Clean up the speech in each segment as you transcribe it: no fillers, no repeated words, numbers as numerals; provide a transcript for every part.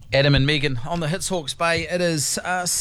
Adam and Megan on the Hits Hawke's Bay. It is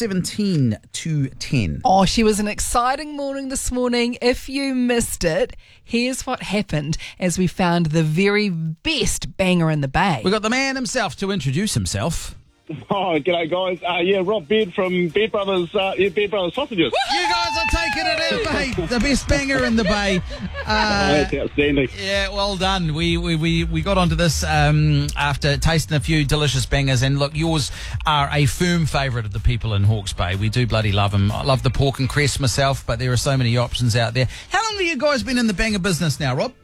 17 to 10. Oh, she was an exciting morning this morning. If you missed it, here's what happened as we found the very best banger in the bay. We got the man himself to introduce himself. Oh, g'day guys. Rob Beard from Beard Brothers, Beard Brothers Sausages. You guys are taking it in, Bay. The best banger in the Bay. That's outstanding. Yeah, well done. We got onto this after tasting a few delicious bangers, and look, yours are a firm favourite of the people in Hawke's Bay. We do bloody love them. I love the pork and cress myself, but there are so many options out there. How long have you guys been in the banger business now, Rob?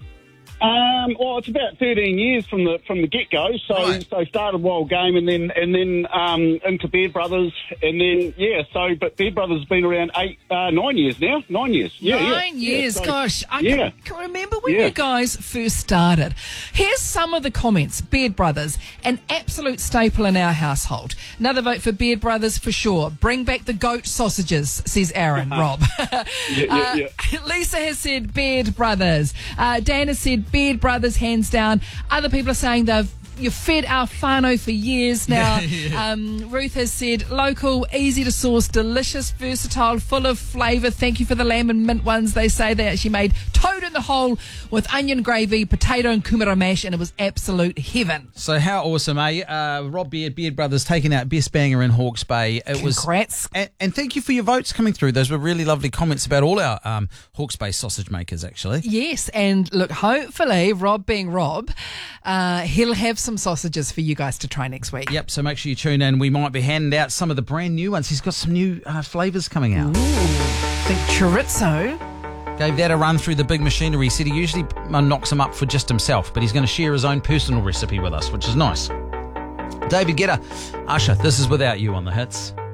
Well, it's about 13 years from the get go. So Right. so started Wild Game and then into Beard Brothers and then but Beard Brothers has been around 9 years now. 9 years. Yeah, 9 years, gosh. I yeah. can remember when Yeah. you guys first started. Here's some of the comments. Beard Brothers, an absolute staple in our household. Another vote for Beard Brothers for sure. Bring back the goat sausages, says Aaron, Rob. Yeah. Lisa has said Beard Brothers. Dan has said Beard Brothers, hands down. Other people are saying you've fed our whānau for years now. Ruth has said local, easy to source, delicious, versatile, full of flavour. Thank you for the lamb and mint ones. They say they actually made toad in the hole with onion gravy, potato and kumara mash, and it was absolute heaven. So how awesome, eh? Rob Beard Brothers taking out best banger in Hawke's Bay. Congrats. And thank you for your votes coming through. Those were really lovely comments about all our Hawke's Bay sausage makers, actually. Yes, and look, hopefully, Rob being Rob, he'll have some sausages for you guys to try next week. Yep, so make sure you tune in. We might be handing out some of the brand new ones. He's got some new flavours coming out. I think chorizo. Gave that a run through the big machinery. He said he usually knocks them up for just himself, but he's going to share his own personal recipe with us, which is nice. David Guetta, Usher, This Is Without You on the Hits.